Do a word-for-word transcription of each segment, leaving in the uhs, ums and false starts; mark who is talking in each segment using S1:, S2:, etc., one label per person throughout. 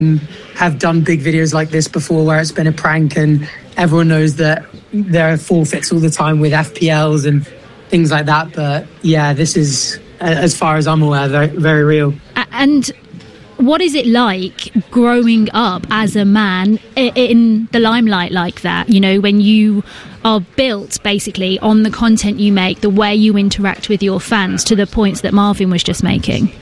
S1: have done big videos like this before where it's been a prank, and everyone knows that there are forfeits all the time with F P Ls and things like that. But yeah, this is, as far as I'm aware, very, very real.
S2: And what is it like growing up as a man in the limelight like that? You know, when you are built basically on the content you make, the way you interact with your fans, to the points that Marvin was just making.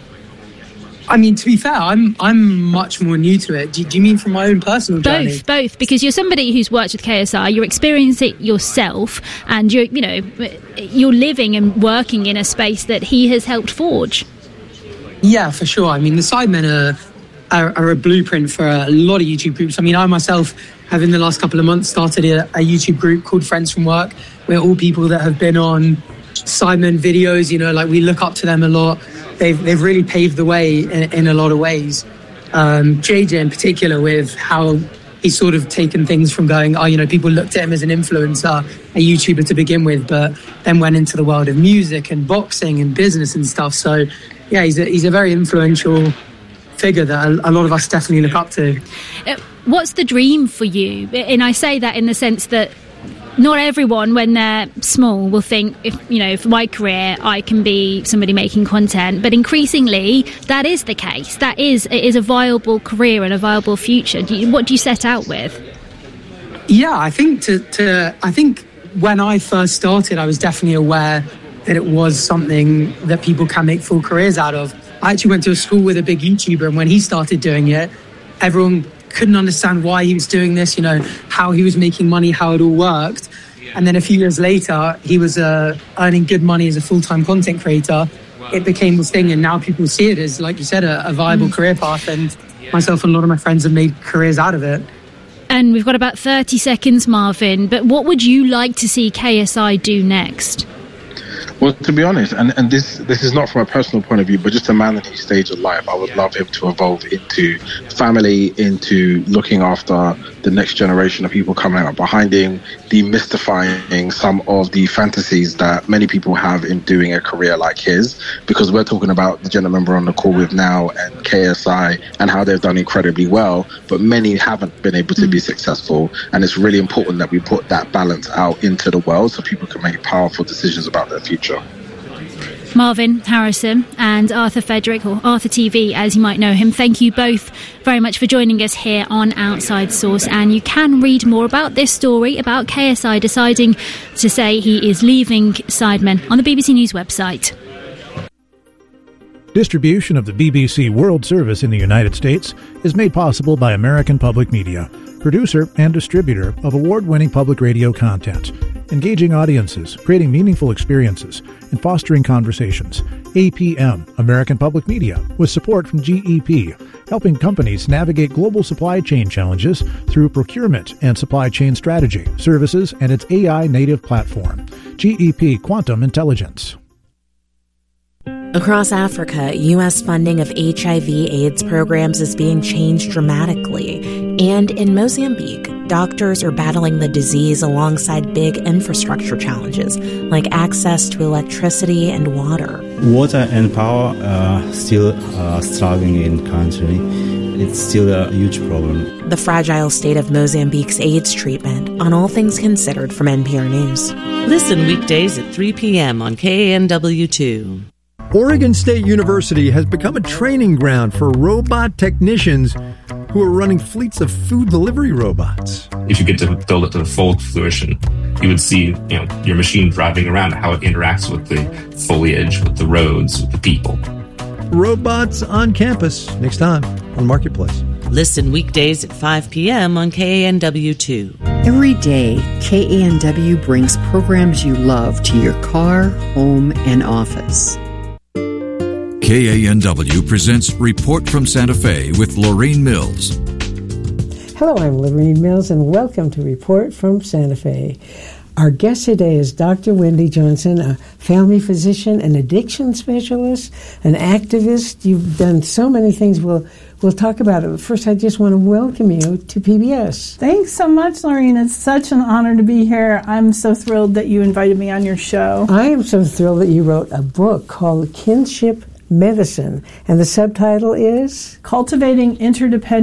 S1: I mean, to be fair, I'm I'm much more new to it. Do, do you mean from my own personal journey?
S2: Both, both, because you're somebody who's worked with K S I, you're experiencing it yourself, and you're, you know, you're living and working in a space that he has helped forge.
S1: Yeah, for sure. I mean, the Sidemen are, are, are a blueprint for a lot of YouTube groups. I mean, I myself have in the last couple of months started a, a YouTube group called Friends from Work. We're all people that have been on Sidemen videos, you know, like we look up to them a lot. They've they've really paved the way in, in a lot of ways. Um, J J in particular, with how he's sort of taken things from going, oh, you know, people looked at him as an influencer, a YouTuber to begin with, but then went into the world of music and boxing and business and stuff. So, yeah, he's a, he's a very influential figure that a, a lot of us definitely look up to.
S2: Uh, what's the dream for you? And I say that in the sense that not everyone, when they're small, will think, if you know, for my career, I can be somebody making content. But increasingly, that is the case. That is, it is a viable career and a viable future. Do you, what do you set out with?
S1: Yeah, I think to, to I think when I first started, I was definitely aware that it was something that people can make full careers out of. I actually went to a school with a big YouTuber, and when he started doing it, everyone couldn't understand why he was doing this, you know, how he was making money, how it all worked. And then a few years later, he was uh, earning good money as a full-time content creator. It became this thing, and now people see it as, like you said, a, a viable mm. career path. And myself and a lot of my friends have made careers out of it.
S2: And we've got about thirty seconds, Marvin. But what would you like to see K S I do next?
S3: Well, to be honest, and, and this this is not from a personal point of view, but just a man at his stage of life, I would love him to evolve into family, into looking after the next generation of people coming up behind him, demystifying some of the fantasies that many people have in doing a career like his, because we're talking about the gentleman we're on the call with now and K S I and how they've done incredibly well, but many haven't been able to be successful. And it's really important that we put that balance out into the world so people can make powerful decisions about their future.
S2: Marvin Harrison and Arthur Fedrick, or Arthur T V as you might know him, thank you both very much for joining us here on Outside Source. And you can read more about this story about K S I deciding to say he is leaving Sidemen on the B B C News website.
S4: Distribution of the B B C World Service in the United States is made possible by American Public Media, producer and distributor of award-winning public radio content, engaging audiences, creating meaningful experiences, and fostering conversations. A P M, American Public Media, with support from G E P, helping companies navigate global supply chain challenges through procurement and supply chain strategy, services, and its A I-native platform. G E P Quantum Intelligence.
S5: Across Africa, U S funding of H I V AIDS programs is being changed dramatically. And in Mozambique, doctors are battling the disease alongside big infrastructure challenges, like access to electricity and water.
S6: Water and power are still uh, struggling in the country. It's still a huge problem.
S5: The fragile state of Mozambique's AIDS treatment on All Things Considered from N P R News.
S7: Listen weekdays at three p.m. on K A N W two.
S8: Oregon State University has become a training ground for robot technicians who are running fleets of food delivery robots.
S9: If you get to build it to full fruition, you would see, you know, your machine driving around, how it interacts with the foliage, with the roads, with the people.
S8: Robots on campus, next time on Marketplace.
S7: Listen weekdays at five p.m. on K A N W two.
S10: Every day, K A N W brings programs you love to your car, home, and office.
S11: K A N W presents Report from Santa Fe with Lorraine Mills.
S12: Hello, I'm Lorraine Mills, and welcome to Report from Santa Fe. Our guest today is Doctor Wendy Johnson, a family physician, an addiction specialist, an activist. You've done so many things. We'll we'll talk about it. First, I just want to welcome you to P B S.
S13: Thanks so much, Lorraine. It's such an honor to be here. I'm so thrilled that you invited me on your show.
S12: I am so thrilled that you wrote a book called Kinship Medicine. And the subtitle is?
S13: Cultivating Interdependent